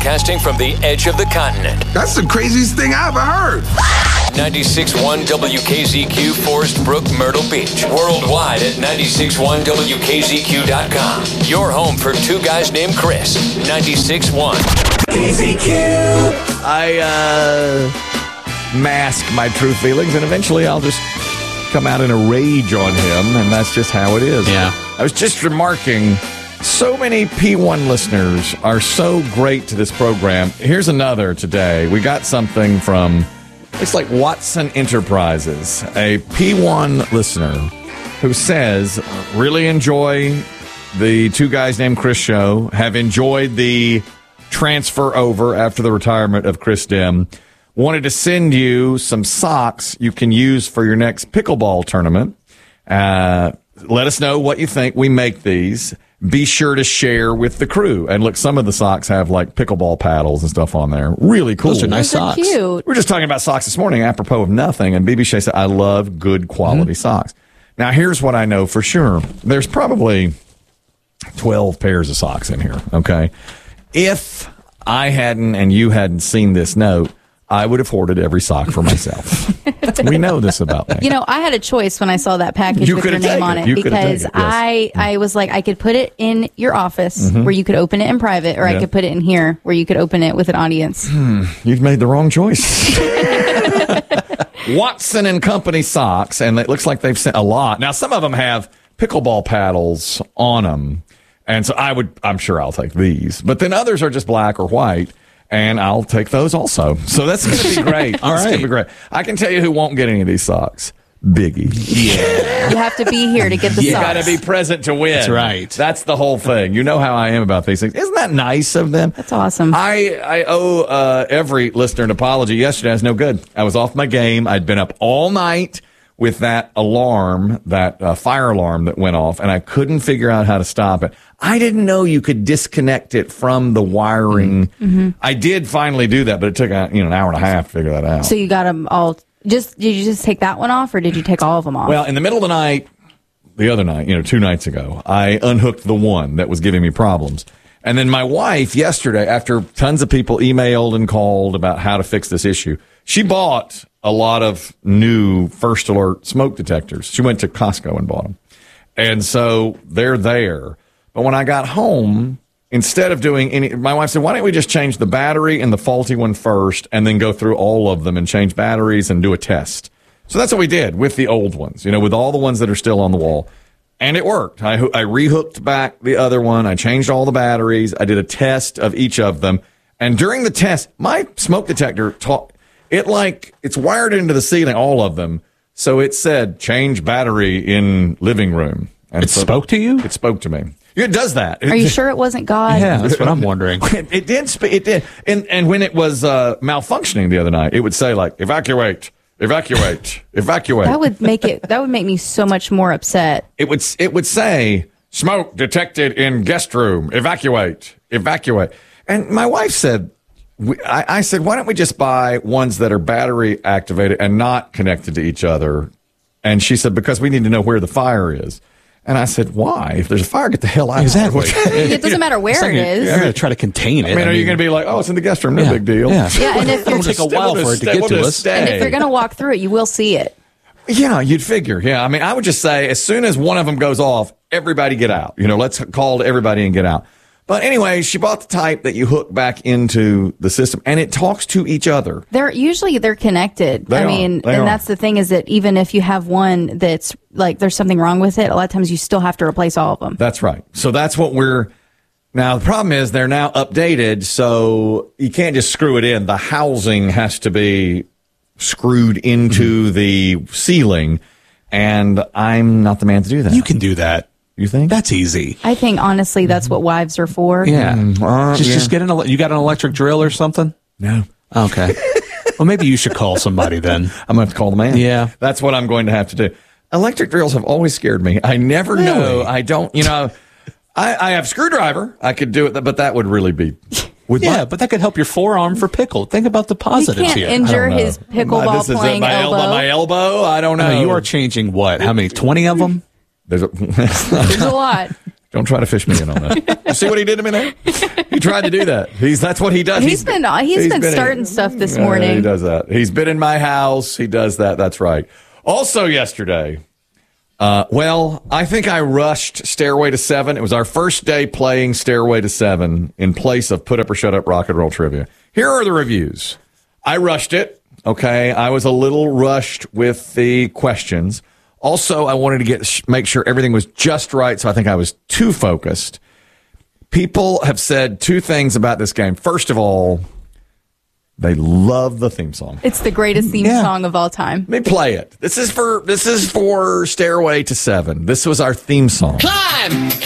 broadcasting from the edge of the continent. That's the craziest thing I ever heard. 96.1 WKZQ, Forest Brook, Myrtle Beach. Worldwide at 96.1WKZQ.com. Your home for two guys named Chris. 96.1 KZQ. I mask my true feelings, and eventually I'll just come out in a rage on him, and that's just how it is. Yeah. I was just remarking, so many P1 listeners are so great to this program. Here's another today. We got something from, it's like Watson Enterprises, a P1 listener who says, really enjoy the Two Guys Named Chris show, have enjoyed the transfer over after the retirement of Chris Dim. Wanted to send you some socks you can use for your next pickleball tournament. Let us know what you think. We make these. Be sure to share with the crew. And look, some of the socks have like pickleball paddles and stuff on there. Really cool. Those are nice socks. Cute. We were just talking about socks this morning, apropos of nothing. And BB Shea said, I love good quality socks. Now, here's what I know for sure. There's probably 12 pairs of socks in here. Okay. If I hadn't and you hadn't seen this note, I would have hoarded every sock for myself. We know this about me. You know, I had a choice when I saw that package with your name on it, because I was like, I could put it in your office where you could open it in private, or I could put it in here where you could open it with an audience. You've made the wrong choice. Watson and Company socks, and it looks like they've sent a lot. Now, some of them have pickleball paddles on them, and so I'm sure I'll take these. But then others are just black or white. And I'll take those also. So that's going to be great. All right. That's going to be great. I can tell you who won't get any of these socks. Biggie. Yeah. You have to be here to get the You socks. got to be present to win. That's right. That's the whole thing. You know how I am about these things. Isn't that nice of them? That's awesome. I owe every listener an apology. Yesterday I was no good. I was off my game. I'd been up all night with that alarm, that fire alarm that went off, and I couldn't figure out how to stop it. I didn't know you could disconnect it from the wiring. I did finally do that, but it took an hour and a half to figure that out. So you got them all. Did you just take that one off, or did you take all of them off? Well, in the middle of the night, the other night, 2 nights ago, I unhooked the one that was giving me problems. And then my wife yesterday, after tons of people emailed and called about how to fix this issue, she bought a lot of new First Alert smoke detectors. She went to Costco and bought them. And so they're there. But when I got home, instead of doing my wife said, why don't we just change the battery and the faulty one first and then go through all of them and change batteries and do a test. So that's what we did with the old ones, with all the ones that are still on the wall. And it worked. I rehooked back the other one. I changed all the batteries. I did a test of each of them. And during the test, my smoke detector it's wired into the ceiling, all of them. So it said, change battery in living room. And It spoke to you? It spoke to me. It does that. Are you sure it wasn't God? Yeah, that's what I'm wondering. It did. It did. And when it was malfunctioning the other night, it would say like, evacuate, evacuate, evacuate. That would make me so much more upset. It would say, smoke detected in guest room, evacuate, evacuate. And my wife said, I said, why don't we just buy ones that are battery activated and not connected to each other? And she said, because we need to know where the fire is. And I said, why? If there's a fire, get the hell out. Exactly. It doesn't matter where it is. You're going to try to contain it. I mean, are you going to be like, oh, it's in the guest room, no big deal? Yeah. Yeah, and if It'll take a while for it to get to us. And if you're going to walk through it, you will see it. Yeah, you'd figure. Yeah, I mean, I would just say as soon as one of them goes off, everybody get out. Let's call everybody and get out. But anyway, she bought the type that you hook back into the system, and it talks to each other. They're connected. That's the thing, is that even if you have one that's like there's something wrong with it, a lot of times you still have to replace all of them. That's right. So that's what now the problem is they're now updated, so you can't just screw it in. The housing has to be screwed into the ceiling, and I'm not the man to do that. You can do that. You think? That's easy. I think, honestly, that's what wives are for. Yeah. Just get you got an electric drill or something? No. Okay. Well, maybe you should call somebody then. I'm going to have to call the man. Yeah. That's what I'm going to have to do. Electric drills have always scared me. I never know. I don't, I have screwdriver. I could do it, but that would really be. But that could help your forearm for pickle. Think about the positives here. here. You can't injure his pickleball playing elbow. My elbow? I don't know. You are changing what? How many? 20 of them? There's a lot. Don't try to fish me in on that. You see what he did to me there? He tried to do that. That's what he does. He's been starting stuff this morning. He does that. He's been in my house. He does that. That's right. Also yesterday, I think I rushed Stairway to 7. It was our first day playing Stairway to 7 in place of Put Up or Shut Up Rock and Roll Trivia. Here are the reviews. I rushed it. Okay. I was a little rushed with the questions. Also, I wanted to make sure everything was just right, so I think I was too focused. People have said 2 things about this game. First of all, they love the theme song. It's the greatest theme song of all time. Let me play it. This is for Stairway to 7. This was our theme song. Climb!